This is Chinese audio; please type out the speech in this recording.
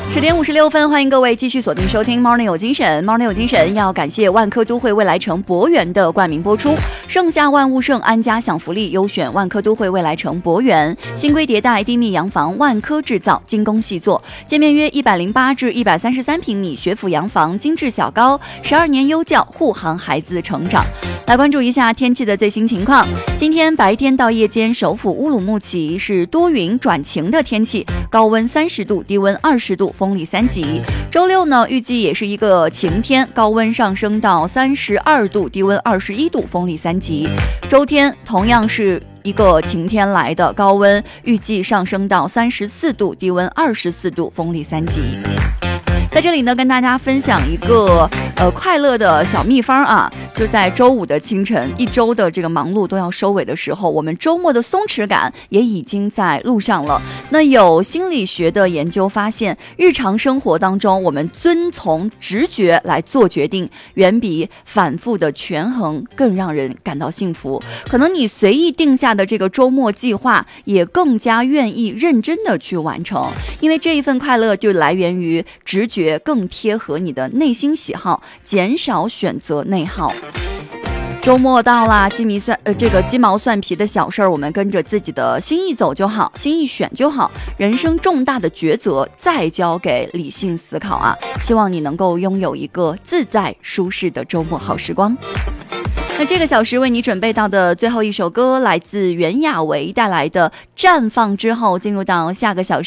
10:56，欢迎各位继续锁定收听 Morning 有精神。Morning 有精神要感谢万科都会未来城博园的冠名播出。盛夏万物盛，安家享福利，优选万科都会未来城博园，新规迭代，低密洋房，万科制造，精工细作，建面约108至133平米，学府洋房，精致小高，12年优教，护航孩子成长。来关注一下天气的最新情况。今天白天到夜间，首府乌鲁木齐是多云转晴的天气，高温30度，低温20度，风力3级。周六呢，预计也是一个晴天，高温上升到32度，低温21度，风力3级。周天同样是一个晴天来的，高温预计上升到34度，低温24度，风力3级。在这里呢，跟大家分享一个快乐的小秘方啊，就在周五的清晨，一周的这个忙碌都要收尾的时候，我们周末的松弛感也已经在路上了。那有心理学的研究发现，日常生活当中，我们遵从直觉来做决定，远比反复的权衡更让人感到幸福。可能你随意定下的这个周末计划，也更加愿意认真的去完成，因为这一份快乐就来源于直觉更贴合你的内心喜好，减少选择内耗。周末到啦，鸡毛蒜皮的小事儿，我们跟着自己的心意走就好，心意选就好。人生重大的抉择再交给理性思考啊！希望你能够拥有一个自在舒适的周末好时光。那这个小时为你准备到的最后一首歌，来自袁娅维带来的《绽放》之后，进入到下个小时。